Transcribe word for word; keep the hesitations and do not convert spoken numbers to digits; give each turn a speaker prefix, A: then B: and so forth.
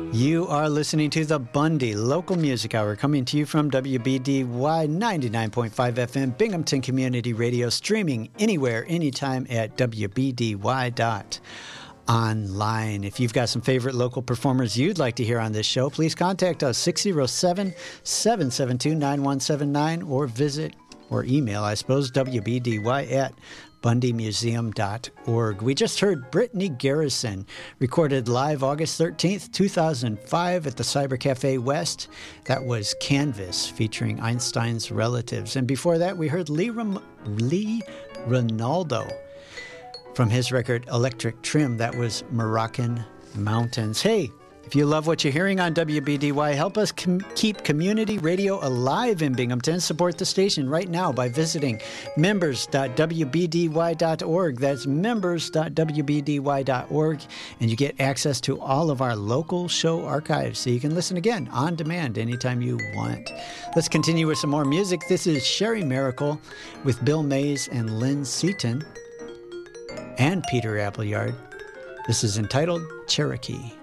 A: You are listening to the Bundy Local Music Hour, coming to you from W B D Y ninety-nine point five F M, Binghamton Community Radio, streaming anywhere, anytime at W B D Y dot online. If you've got some favorite local performers you'd like to hear on this show, please contact us, six oh seven, seven seven two, nine one seven nine, or visit, or email, I suppose, W B D Y at bundy museum dot org. We just heard Brittany Garrison, recorded live August thirteenth, two thousand five at the Cyber Cafe West. That was Canvas, featuring Einstein's Relatives. And before that, we heard Lee, Ram- Lee Ronaldo from his record Electric Trim. That was Moroccan Mountains. Hey, if you love what you're hearing on W B D Y, help us com- keep community radio alive in Binghamton. Support the station right now by visiting members dot W B D Y dot org. That's members dot W B D Y dot org. And you get access to all of our local show archives, so you can listen again on demand anytime you want. Let's continue with some more music. This is Sherry Miracle with Bill Mays and Lynn Seaton and Peter Appleyard. This is entitled Cherokee.